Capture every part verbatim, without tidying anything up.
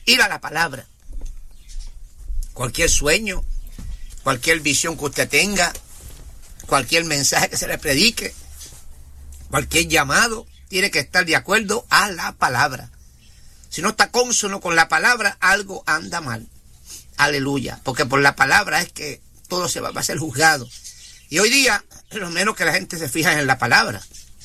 Ir a la palabra. Cualquier sueño, cualquier visión que usted tenga, cualquier mensaje que se le predique, cualquier llamado, tiene que estar de acuerdo a la palabra. Si no está cónsono con la palabra, algo anda mal. Aleluya. Porque por la palabra es que todo se va, va a ser juzgado. Y hoy día, lo menos que la gente se fija en la palabra.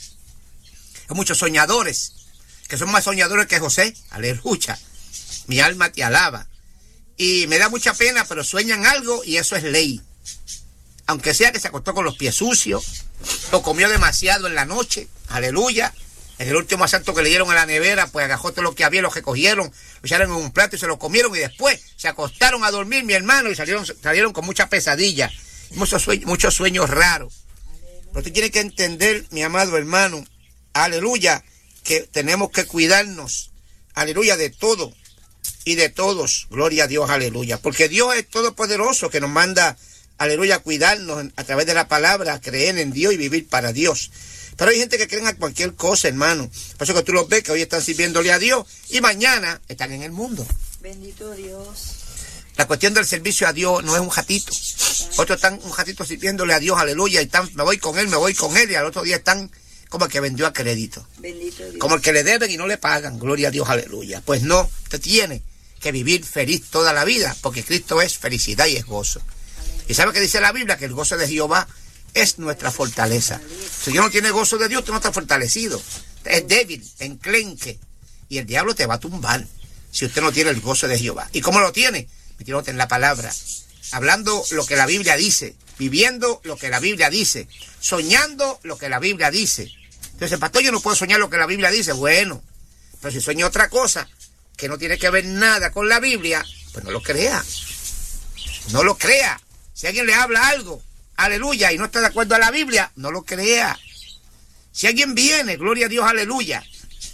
Hay muchos soñadores, que son más soñadores que José. Aleluya. Mi alma te alaba. Y me da mucha pena, pero sueñan algo y eso es ley. Aunque sea que se acostó con los pies sucios, o comió demasiado en la noche. Aleluya. En el último asalto que le dieron a la nevera, pues agajó todo lo que había, lo recogieron, lo echaron en un plato y se lo comieron y después se acostaron a dormir, mi hermano, y salieron, salieron con mucha pesadilla, muchos sueños, muchos sueños raros. Pero usted tiene que entender, mi amado hermano, aleluya, que tenemos que cuidarnos, aleluya, de todo y de todos, gloria a Dios, aleluya, porque Dios es todopoderoso que nos manda, aleluya, a cuidarnos a través de la palabra, a creer en Dios y vivir para Dios. Pero hay gente que creen a cualquier cosa, hermano. Por eso que tú los ves que hoy están sirviéndole a Dios y mañana están en el mundo. Bendito Dios. La cuestión del servicio a Dios no es un ratito. Otros están un ratito sirviéndole a Dios, aleluya, y están, me voy con él, me voy con él, y al otro día están como el que vendió a crédito. Bendito Dios. Como el que le deben y no le pagan, gloria a Dios, aleluya. Pues no, usted tiene que vivir feliz toda la vida, porque Cristo es felicidad y es gozo. Aleluya. ¿Y sabe qué dice la Biblia? Que el gozo de Jehová es nuestra fortaleza. Si usted no tiene gozo de Dios, usted no está fortalecido. Es débil, enclenque. Y el diablo te va a tumbar si usted no tiene el gozo de Jehová. ¿Y cómo lo tiene? Metiéndote en la palabra. Hablando lo que la Biblia dice. Viviendo lo que la Biblia dice. Soñando lo que la Biblia dice. Entonces, pastor, yo no puedo soñar lo que la Biblia dice. Bueno, pero si sueña otra cosa que no tiene que ver nada con la Biblia, pues no lo crea. No lo crea. Si alguien le habla algo, aleluya, y no está de acuerdo a la Biblia, no lo crea. Si alguien viene, gloria a Dios, aleluya,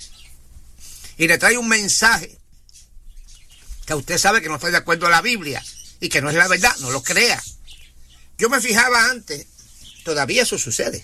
y le trae un mensaje que usted sabe que no está de acuerdo a la Biblia y que no es la verdad, no lo crea. Yo me fijaba antes, todavía eso sucede,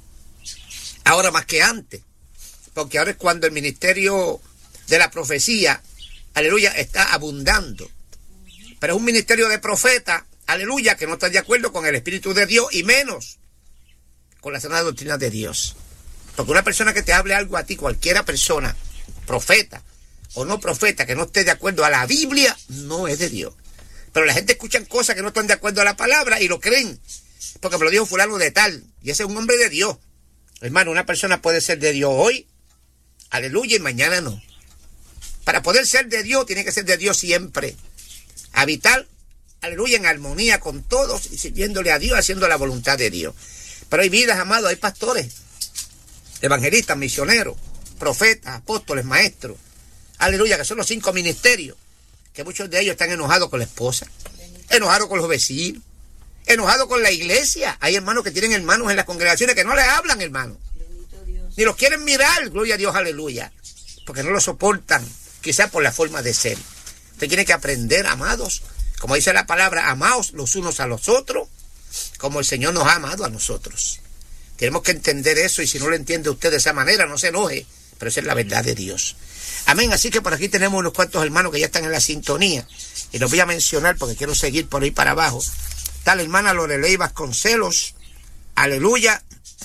ahora más que antes, porque ahora es cuando el ministerio de la profecía, aleluya, está abundando. Pero es un ministerio de profetas, aleluya, que no está de acuerdo con el Espíritu de Dios y menos con la sana doctrina de Dios. Porque una persona que te hable algo a ti, cualquiera persona, profeta o no profeta, que no esté de acuerdo a la Biblia, no es de Dios. Pero la gente escucha cosas que no están de acuerdo a la palabra y lo creen, porque me lo dijo fulano de tal, y ese es un hombre de Dios. Hermano, una persona puede ser de Dios hoy, aleluya, y mañana no. Para poder ser de Dios, tiene que ser de Dios siempre. Habitar, aleluya, en armonía con todos y sirviéndole a Dios, haciendo la voluntad de Dios. Pero hay vidas, amados, hay pastores, evangelistas, misioneros, profetas, apóstoles, maestros, aleluya, que son los cinco ministerios, que muchos de ellos están enojados con la esposa, enojados con los vecinos, enojados con la iglesia. Hay hermanos que tienen hermanos en las congregaciones que no les hablan, hermano, ni los quieren mirar, gloria a Dios, aleluya, porque no lo soportan, quizás por la forma de ser. Usted tiene que aprender, amados, como dice la palabra, amaos los unos a los otros, como el Señor nos ha amado a nosotros. Tenemos que entender eso, y si no lo entiende usted de esa manera, no se enoje, pero esa es la verdad de Dios. Amén. Así que por aquí tenemos unos cuantos hermanos que ya están en la sintonía, y los voy a mencionar porque quiero seguir por ahí para abajo. Está la hermana Lorelei Vasconcelos, aleluya,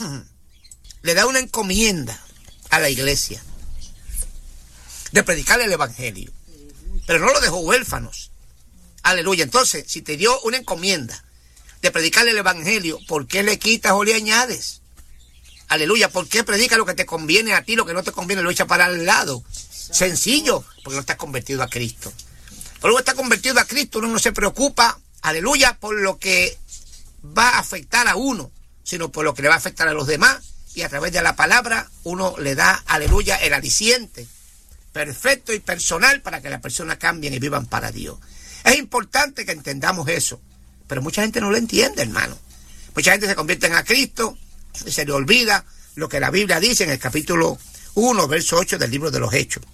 le da una encomienda a la iglesia de predicar el evangelio, pero no lo dejó huérfanos. Aleluya. Entonces, si te dio una encomienda de predicar el evangelio, ¿por qué le quitas o le añades? Aleluya. ¿Por qué predica lo que te conviene a ti, lo que no te conviene lo echa para el lado? Sencillo, porque no estás convertido a Cristo. Por luego está convertido a Cristo, uno no se preocupa, aleluya, por lo que va a afectar a uno, sino por lo que le va a afectar a los demás, y a través de la palabra uno le da, aleluya, el aliciente perfecto y personal para que las personas cambien y vivan para Dios. Es importante que entendamos eso, pero mucha gente no lo entiende, hermano. Mucha gente se convierte a Cristo y se le olvida lo que la Biblia dice en el capítulo uno, verso ocho del libro de los Hechos.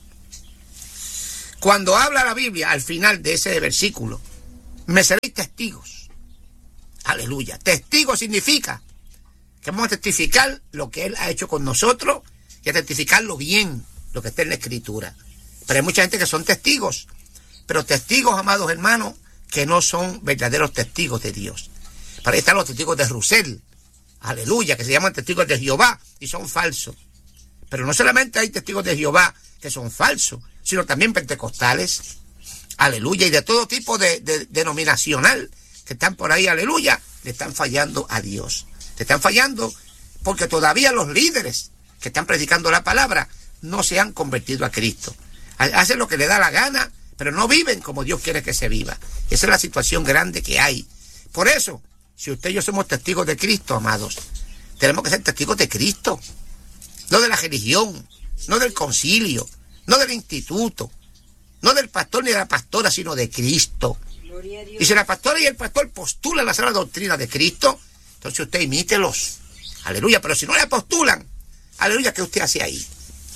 Cuando habla la Biblia, al final de ese versículo, me seréis testigos. Aleluya. Testigo significa que vamos a testificar lo que Él ha hecho con nosotros y a testificarlo bien, lo que está en la Escritura. Pero hay mucha gente que son testigos, pero testigos, amados hermanos, que no son verdaderos testigos de Dios. Para ahí están los testigos de Rusel, aleluya, que se llaman testigos de Jehová y son falsos. Pero no solamente hay testigos de Jehová que son falsos, sino también pentecostales, aleluya, y de todo tipo de, de, de denominacional que están por ahí, aleluya, le están fallando a Dios. Le están fallando porque todavía los líderes que están predicando la palabra no se han convertido a Cristo. Hacen lo que le da la gana, pero no viven como Dios quiere que se viva. Esa es la situación grande que hay. Por eso, si usted y yo somos testigos de Cristo, amados, tenemos que ser testigos de Cristo. No de la religión, no del concilio, no del instituto, no del pastor ni de la pastora, sino de Cristo. Y si la pastora y el pastor postulan la sana doctrina de Cristo, entonces usted imítelos. Aleluya, pero si no la postulan, aleluya, ¿qué usted hace ahí?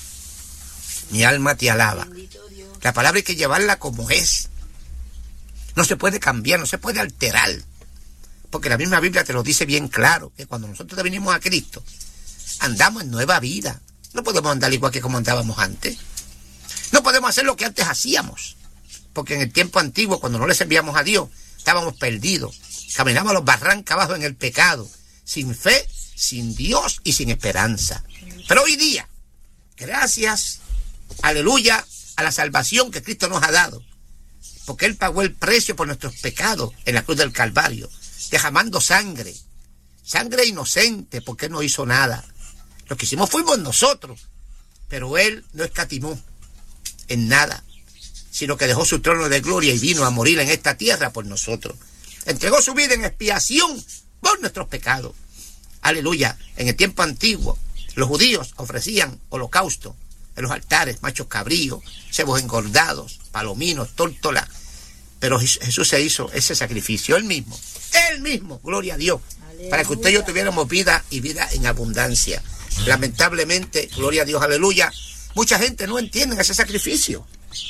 Mi alma te alaba. La palabra hay que llevarla como es. No se puede cambiar, no se puede alterar. Porque la misma Biblia te lo dice bien claro, que cuando nosotros venimos a Cristo, andamos en nueva vida. No podemos andar igual que como andábamos antes. No podemos hacer lo que antes hacíamos. Porque en el tiempo antiguo, cuando no le servíamos a Dios, estábamos perdidos. Caminábamos los barrancos abajo en el pecado, sin fe, sin Dios y sin esperanza. Pero hoy día, gracias, aleluya, a la salvación que Cristo nos ha dado, porque Él pagó el precio por nuestros pecados en la cruz del Calvario, derramando sangre, sangre inocente, porque Él no hizo nada. Lo que hicimos fuimos nosotros, pero Él no escatimó en nada, sino que dejó su trono de gloria y vino a morir en esta tierra por nosotros. Entregó su vida en expiación por nuestros pecados. Aleluya. En el tiempo antiguo, los judíos ofrecían holocausto en los altares, machos cabríos, cebos engordados, palominos, tórtola. Pero Jesús se hizo ese sacrificio, Él mismo, Él mismo, gloria a Dios, aleluya, para que usted y yo tuviéramos vida y vida en abundancia. Lamentablemente, gloria a Dios, aleluya, mucha gente no entiende ese sacrificio.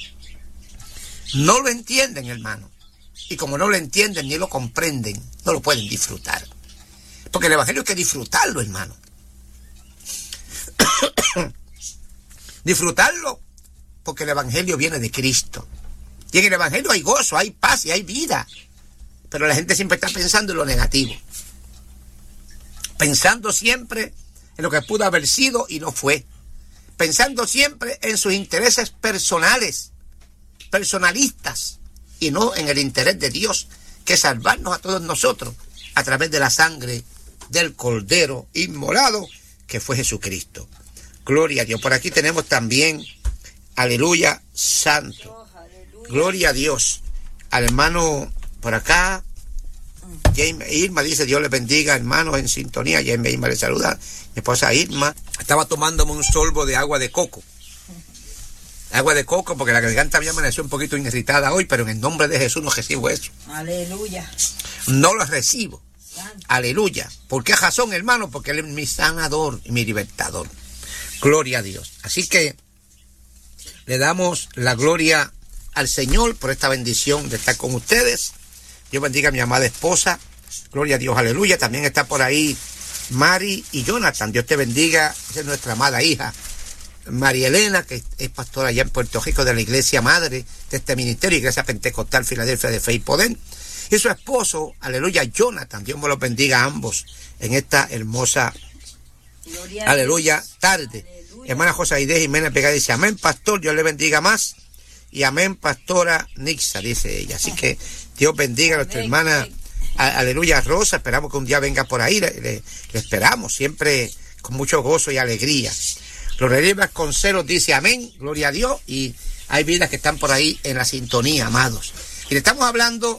No lo entienden, hermano. Y como no lo entienden ni lo comprenden, no lo pueden disfrutar. Porque el evangelio hay que disfrutarlo, hermano. Disfrutarlo, porque el evangelio viene de Cristo. Y en el evangelio hay gozo, hay paz y hay vida. Pero la gente siempre está pensando en lo negativo. Pensando siempre en lo que pudo haber sido y no fue. Pensando siempre en sus intereses personales, personalistas, y no en el interés de Dios, que es salvarnos a todos nosotros a través de la sangre del Cordero inmolado, que fue Jesucristo. Gloria a Dios. Por aquí tenemos también, aleluya, santo. Gloria a Dios. Al hermano por acá, James Irma dice, Dios les bendiga, hermanos, en sintonía. James Irma le saluda. Mi esposa Irma. Estaba tomándome un sorbo de agua de coco. Agua de coco, porque la garganta me amaneció un poquito irritada hoy, pero en el nombre de Jesús no recibo eso. Aleluya. No lo recibo. Santo. Aleluya. ¿Por qué razón, hermano? Porque Él es mi sanador y mi libertador. Gloria a Dios. Así que le damos la gloria al Señor por esta bendición de estar con ustedes. Dios bendiga a mi amada esposa. Gloria a Dios, aleluya. También está por ahí Mari y Jonathan. Dios te bendiga. Esa es nuestra amada hija María Elena, que es pastora allá en Puerto Rico de la iglesia madre de este ministerio, Iglesia Pentecostal Filadelfia de Fe y Poder. Y su esposo, aleluya, Jonathan. Dios me los bendiga a ambos en esta hermosa, Gloria aleluya, tarde. Aleluya. Hermana Josaide Jiménez Pegada dice, amén, pastor, Dios le bendiga más. Y amén, pastora Nixa, dice ella. Así que Dios bendiga a nuestra amén, hermana, amén. A, aleluya, Rosa. Esperamos que un día venga por ahí. Le, le, le esperamos siempre con mucho gozo y alegría. Gloria Vasconcelos dice amén, gloria a Dios. Y hay vidas que están por ahí en la sintonía, amados. Y le estamos hablando,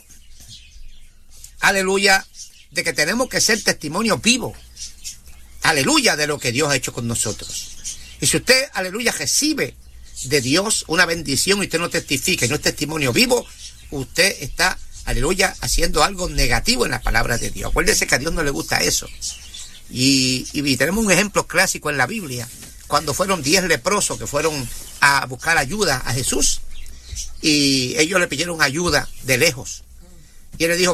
aleluya, de que tenemos que ser testimonio vivo, aleluya, de lo que Dios ha hecho con nosotros. Y si usted, aleluya, recibe de Dios una bendición y usted no testifica y no es testimonio vivo, usted está, aleluya, haciendo algo negativo en la palabra de Dios. Acuérdese que a Dios no le gusta eso. Y, y, y tenemos un ejemplo clásico en la Biblia, cuando fueron diez leprosos que fueron a buscar ayuda a Jesús y ellos le pidieron ayuda de lejos. Y él le dijo,